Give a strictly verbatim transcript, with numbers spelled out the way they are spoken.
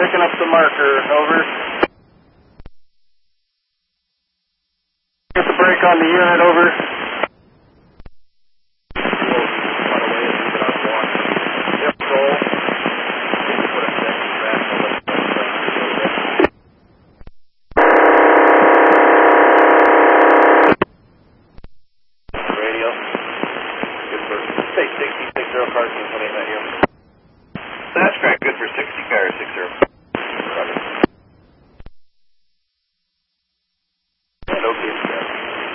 Picking up the marker, over. Get the brake on the unit, over. Yep, roll. Radio. Good for, say sixty-six zero cars, can you put in that here? That's correct, good for sixty cars, six zero.